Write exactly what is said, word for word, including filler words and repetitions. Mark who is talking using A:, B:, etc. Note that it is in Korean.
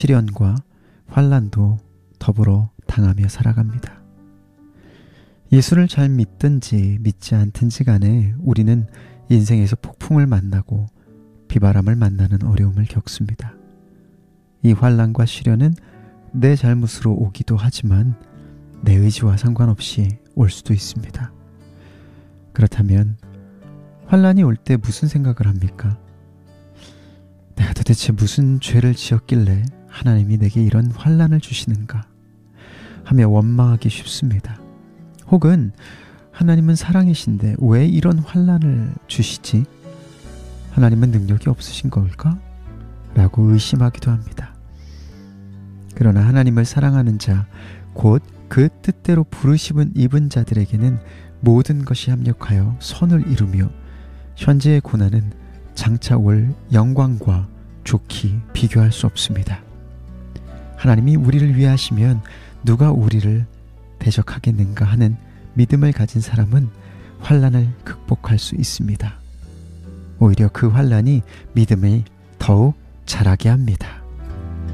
A: 시련과 환난도 더불어 당하며 살아갑니다. 예수를 잘 믿든지 믿지 않든지 간에 우리는 인생에서 폭풍을 만나고 비바람을 만나는 어려움을 겪습니다. 이 환난과 시련은 내 잘못으로 오기도 하지만 내 의지와 상관없이 올 수도 있습니다. 그렇다면 환난이 올 때 무슨 생각을 합니까? 내가 도대체 무슨 죄를 지었길래 하나님이 내게 이런 환난을 주시는가 하며 원망하기 쉽습니다. 혹은 하나님은 사랑이신데 왜 이런 환난을 주시지? 하나님은 능력이 없으신 걸까? 라고 의심하기도 합니다. 그러나 하나님을 사랑하는 자, 곧 그 뜻대로 부르심은 입은 자들에게는 모든 것이 합력하여 선을 이루며 현재의 고난은 장차 올 영광과 좋기 비교할 수 없습니다. 하나님이 우리를 위해 하시면 누가 우리를 대적하겠는가 하는 믿음을 가진 사람은 환난을 극복할 수 있습니다. 오히려 그 환난이 믿음을 더욱 자라게 합니다.